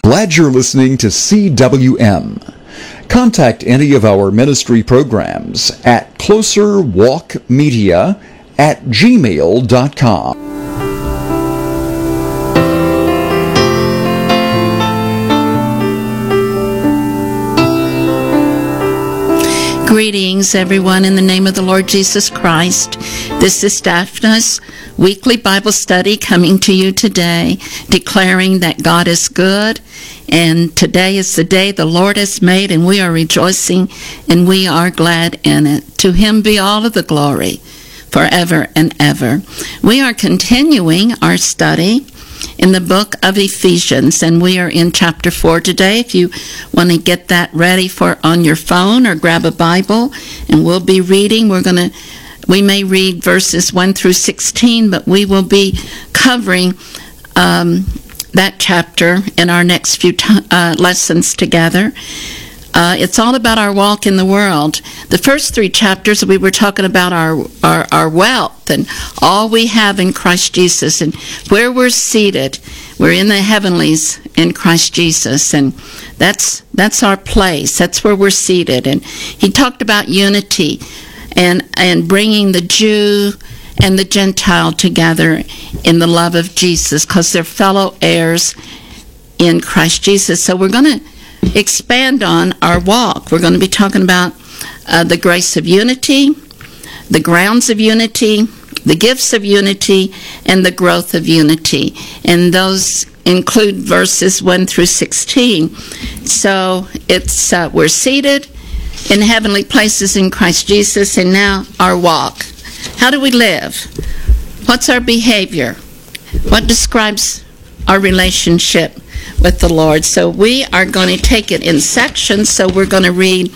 Glad you're listening to CWM. Contact any of our ministry programs at closerwalkmedia@gmail.com. Greetings, everyone, in the name of the Lord Jesus Christ. This is Daphna's weekly Bible study coming to you today, declaring that God is good, and today is the day the Lord has made, and we are rejoicing, and we are glad in it. To Him be all of the glory, forever and ever. We are continuing our study in the book of Ephesians, and we are in chapter 4 today. If you want to get that ready for on your phone, or grab a Bible, and we'll be reading. We may read verses 1 through 16, but we will be covering that chapter in our next few lessons together. It's all about our walk in the world. The first 3 chapters, we were talking about our wealth and all we have in Christ Jesus and where we're seated. We're in the heavenlies in Christ Jesus, and that's our place. That's where we're seated. And he talked about unity and bringing the Jew and the Gentile together in the love of Jesus, because they're fellow heirs in Christ Jesus. So we're going to expand on our walk. We're going to be talking about the grace of unity, the grounds of unity, the gifts of unity, and the growth of unity. And those include verses 1 through 16. So it's we're seated in heavenly places in Christ Jesus, and now our walk. How do we live? What's our behavior? What describes our relationship with the Lord? So we are going to take it in sections. So we're going to read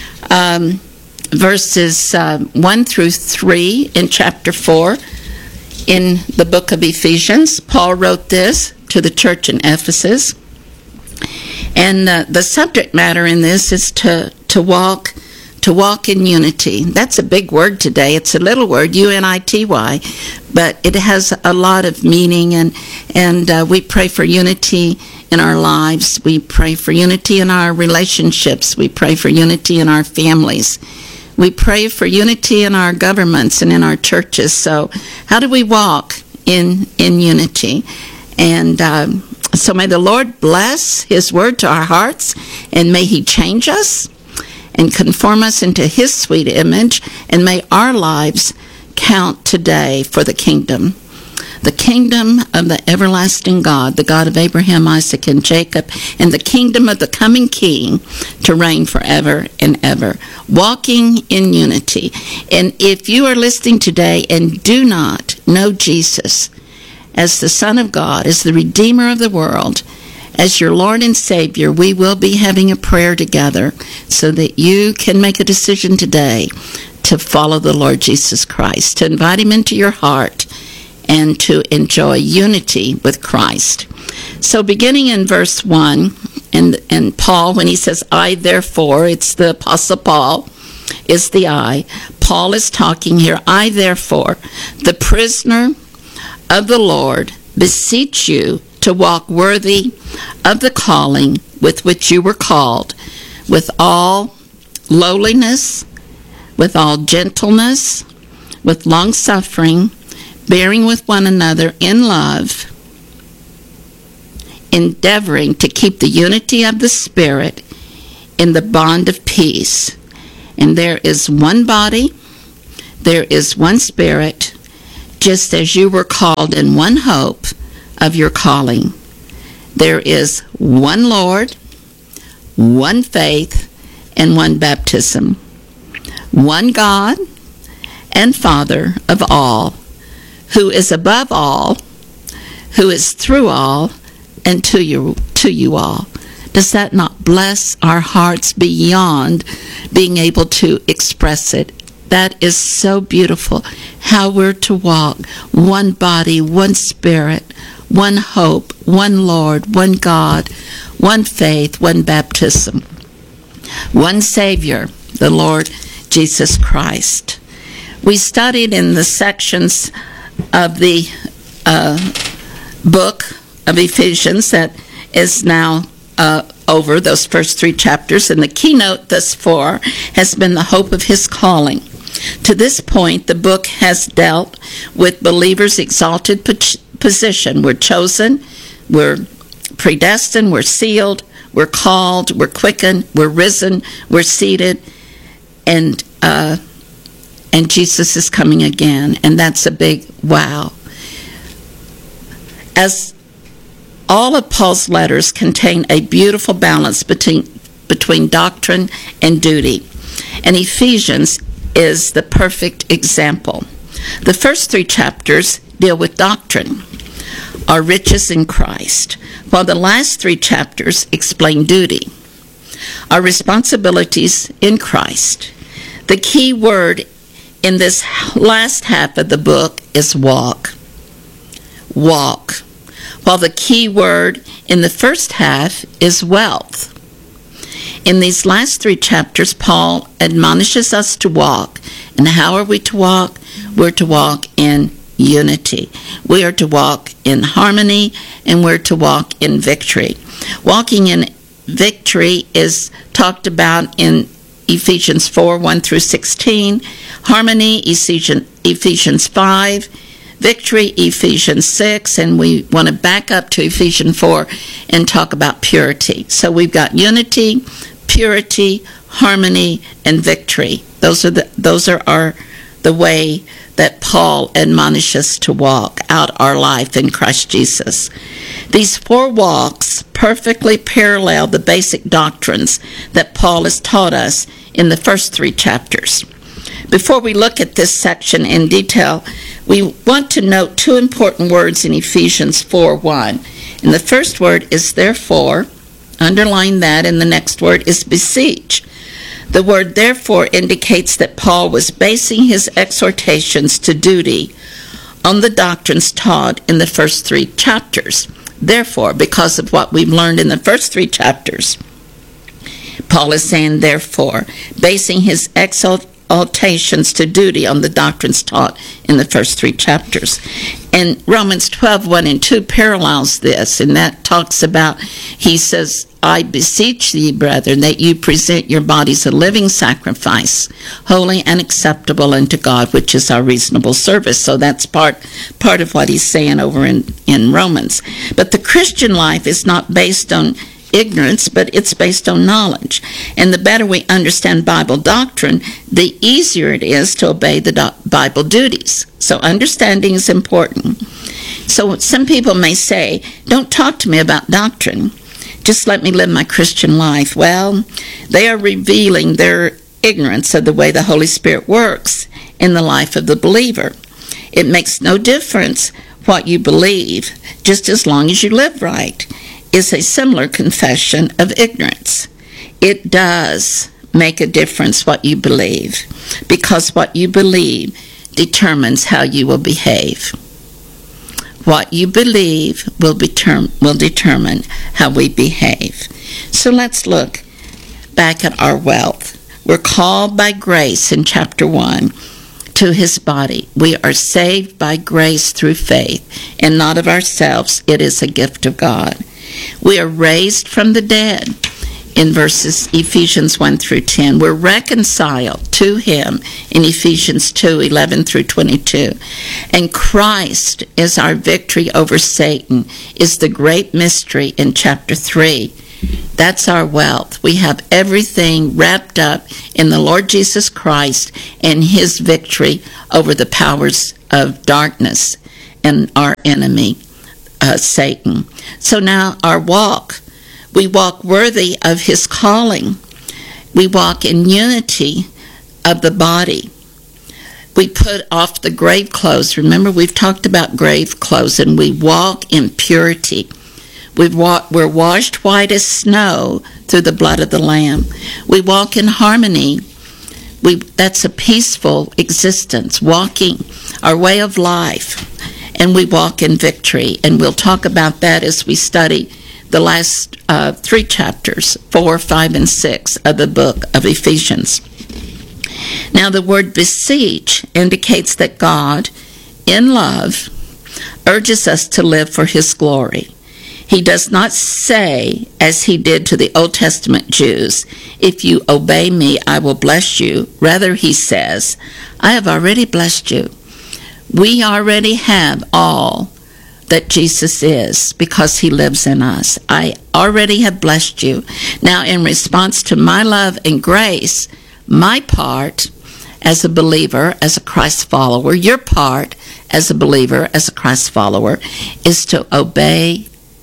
verses 1 through 3 in chapter 4 in the book of Ephesians. Paul wrote this to the church in Ephesus. And the subject matter in this is to walk in unity. That's a big word today. It's a little word, unity, but it has a lot of meaning, and we pray for unity in our lives. We pray for unity in our relationships. We pray for unity in our families. We pray for unity in our governments and in our churches. So how do we walk in unity? And so may the Lord bless His word to our hearts, and may He change us and conform us into His sweet image, and may our lives count today for the kingdom of the everlasting God, the God of Abraham, Isaac, and Jacob, and the kingdom of the coming King to reign forever and ever, walking in unity. And if you are listening today and do not know Jesus as the Son of God, as the Redeemer of the world, as your Lord and Savior, we will be having a prayer together so that you can make a decision today to follow the Lord Jesus Christ, to invite Him into your heart, and to enjoy unity with Christ. So beginning in verse 1, and Paul, when he says, I therefore, it's the Apostle Paul, is the I. Paul is talking here. I therefore, the prisoner of the Lord, beseech you to walk worthy of the calling with which you were called, with all lowliness, with all gentleness, with long-suffering, bearing with one another in love, endeavoring to keep the unity of the Spirit in the bond of peace. And there is one body, there is one Spirit, just as you were called in one hope of your calling. There is one Lord, one faith, and one baptism, one God and Father of all, who is above all, who is through all, and to you all. Does that not bless our hearts beyond being able to express it? That is so beautiful, how we're to walk. One body, one Spirit, one hope, one Lord, one God, one faith, one baptism, one Savior, the Lord Jesus Christ. We studied in the sections of the book of Ephesians that is now over those first 3 chapters, and the keynote thus far has been the hope of his calling. To this point, the book has dealt with believers' exalted position. We're chosen, we're predestined, we're sealed, we're called, we're quickened, we're risen, we're seated, and Jesus is coming again, and that's a big wow. As all of Paul's letters contain a beautiful balance between doctrine and duty, and Ephesians is the perfect example. The first 3 chapters deal with doctrine, our riches in Christ, while the last 3 chapters explain duty, our responsibilities in Christ. The key word in this last half of the book is walk. Walk. While the key word in the first half is wealth. In these last 3 chapters, Paul admonishes us to walk. And how are we to walk? We're to walk in unity. We are to walk in harmony, and we're to walk in victory. Walking in victory is talked about in Ephesians 4, 1 through 16. Harmony, Ephesians 5. Victory, Ephesians 6, and we want to back up to Ephesians 4 and talk about purity. So we've got unity, purity, harmony, and victory. Those are the way that Paul admonishes to walk out our life in Christ Jesus. These 4 walks perfectly parallel the basic doctrines that Paul has taught us in the first 3 chapters. Before we look at this section in detail, we want to note 2 important words in Ephesians 4:1. And the first word is therefore, underline that, and the next word is beseech. The word therefore indicates that Paul was basing his exhortations to duty on the doctrines taught in the first 3 chapters. Therefore, because of what we've learned in the first 3 chapters, Paul is saying therefore, basing his exhortations to duty on the doctrines taught in the first 3 chapters. And Romans 12, 1 and 2 parallels this, and that talks about, he says, I beseech thee, brethren, that you present your bodies a living sacrifice, holy and acceptable unto God, which is our reasonable service. So that's part of what he's saying over in Romans. But the Christian life is not based on ignorance, but it's based on knowledge. And the better we understand Bible doctrine, the easier it is to obey the Bible duties. So understanding is important. So some people may say, don't talk to me about doctrine. Just let me live my Christian life. Well, they are revealing their ignorance of the way the Holy Spirit works in the life of the believer. It makes no difference what you believe, just as long as you live right, is a similar confession of ignorance. It does make a difference what you believe, because what you believe determines how you will behave. What you believe will determine how we behave. So let's look back at our wealth. We're called by grace in chapter 1 to his body. We are saved by grace through faith, and not of ourselves. It is a gift of God. We are raised from the dead in Ephesians 1 through 10. We're reconciled to him in Ephesians 2, 11 through 22. And Christ is our victory over Satan, is the great mystery in chapter 3. That's our wealth. We have everything wrapped up in the Lord Jesus Christ and his victory over the powers of darkness and our enemy, Satan. So now our walk. We walk worthy of his calling. We walk in unity of the body. We put off the grave clothes. Remember, we've talked about grave clothes, and we walk in purity. We're washed white as snow through the blood of the Lamb. We walk in harmony. That's a peaceful existence, walking our way of life. And we walk in victory. And we'll talk about that as we study the last 3 chapters, 4, 5, and 6 of the book of Ephesians. Now, the word beseech indicates that God, in love, urges us to live for his glory. He does not say, as he did to the Old Testament Jews, if you obey me, I will bless you. Rather, he says, I have already blessed you. We already have all that Jesus is because he lives in us. I already have blessed you. Now, in response to my love and grace, my part as a believer, as a Christ follower, your part as a believer, as a Christ follower, is to obey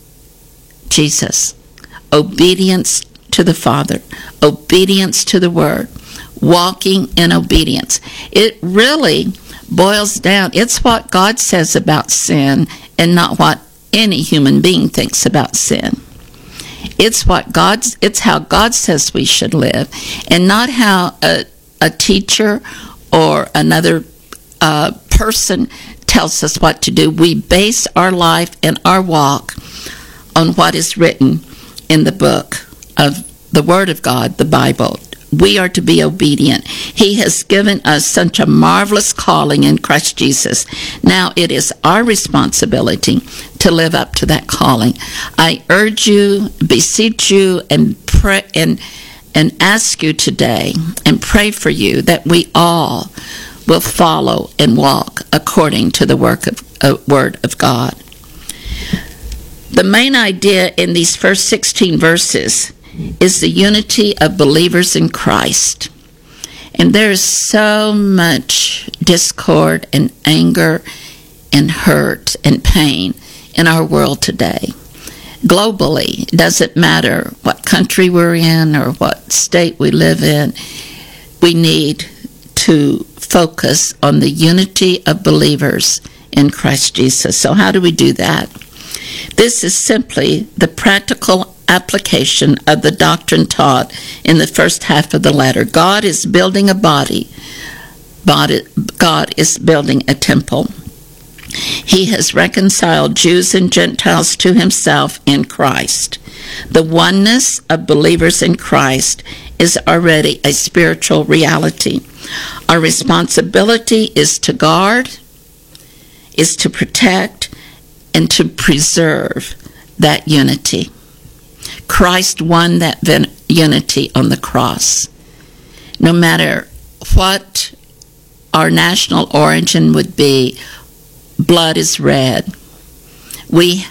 Jesus. Obedience to the Father. Obedience to the Word. Walking in obedience. It really boils down. It's what God says about sin and not what any human being thinks about sin. It's how God says we should live, and not how a teacher or another person tells us what to do. We base our life and our walk on what is written in the book of the Word of God, the Bible. We are to be obedient. He has given us such a marvelous calling in Christ Jesus. Now it is our responsibility to live up to that calling. I urge you, beseech you, and pray and ask you today and pray for you that we all will follow and walk according to the Word of God. The main idea in these first 16 verses is the unity of believers in Christ. And there is so much discord and anger and hurt and pain in our world today. Globally, it doesn't matter what country we're in or what state we live in, we need to focus on the unity of believers in Christ Jesus. So how do we do that? This is simply the practical application of the doctrine taught in the first half of the letter. God is building a body. God is building a temple. He has reconciled Jews and Gentiles to himself in Christ. The oneness of believers in Christ is already a spiritual reality. Our responsibility is to guard, is to protect, and to preserve that unity. Christ won that unity on the cross. No matter what our national origin would be, blood is red. We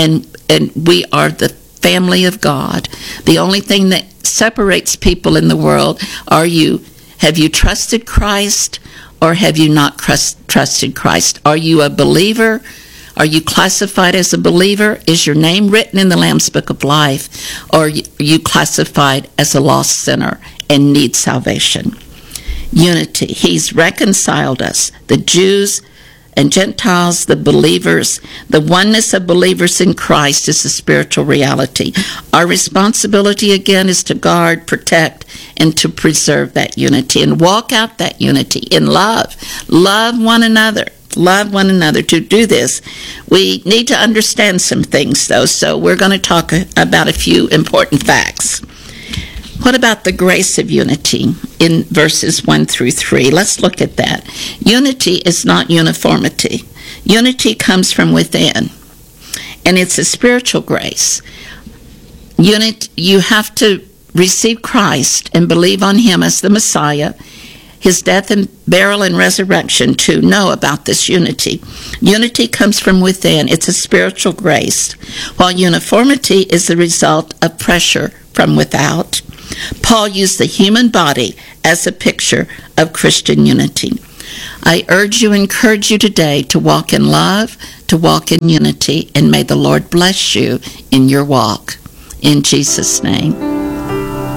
are the family of God. The only thing that separates people in the world have you trusted Christ or have you not trusted Christ? Are you a believer? Are you classified as a believer? Is your name written in the Lamb's Book of Life? Or are you classified as a lost sinner and need salvation? Unity. He's reconciled us, the Jews and Gentiles, the believers. The oneness of believers in Christ is a spiritual reality. Our responsibility, again, is to guard, protect, and to preserve that unity and walk out that unity in love. Love one another. Love one another. To do this, we need to understand some things, though, so we're going to talk about a few important facts. What about the grace of unity in verses 1 through 3? Let's look at that. Unity is not uniformity. Unity comes from within, and it's a spiritual grace. You have to receive Christ and believe on him as the Messiah, his death and burial and resurrection, to know about this unity. Unity comes from within. It's a spiritual grace, while uniformity is the result of pressure from without. Paul used the human body as a picture of Christian unity. I urge you, encourage you today to walk in love, to walk in unity, and may the Lord bless you in your walk. In Jesus' name.